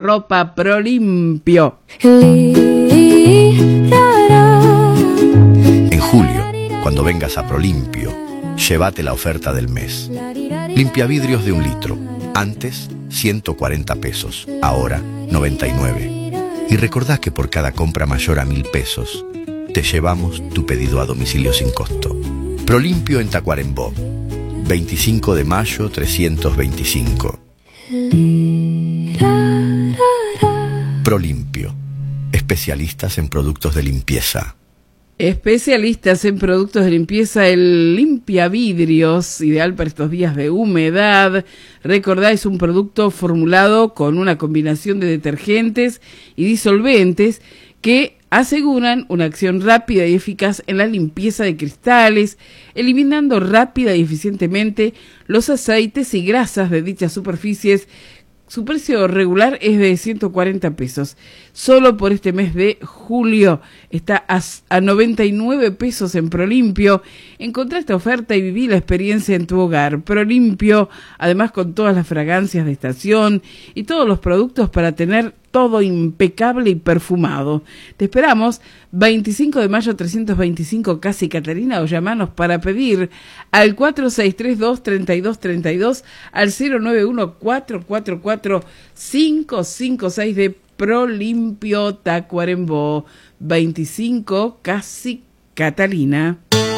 ropa Prolimpio. En julio, cuando vengas a Prolimpio, llévate la oferta del mes. Limpia vidrios de 1 litro. Antes, 140 pesos. Ahora, 99. Y recordá que por cada compra mayor a 1.000 pesos, te llevamos tu pedido a domicilio sin costo. Prolimpio en Tacuarembó. 25 de mayo 325. Prolimpio. Especialistas en productos de limpieza. Especialistas en productos de limpieza, el limpiavidrios, ideal para estos días de humedad. Recordá, es un producto formulado con una combinación de detergentes y disolventes que aseguran una acción rápida y eficaz en la limpieza de cristales, eliminando rápida y eficientemente los aceites y grasas de dichas superficies. Su precio regular es de 140 pesos. Solo por este mes de julio está a 99 pesos en Prolimpio. Encontrá esta oferta y viví la experiencia en tu hogar. Prolimpio, además con todas las fragancias de estación y todos los productos para tener todo impecable y perfumado. Te esperamos 25 de mayo 325 Casi Catarina, o llamanos para pedir al 4632-3232 al 091-444-556 de Prolimpio Tacuarembó. 25 Casi Catalina.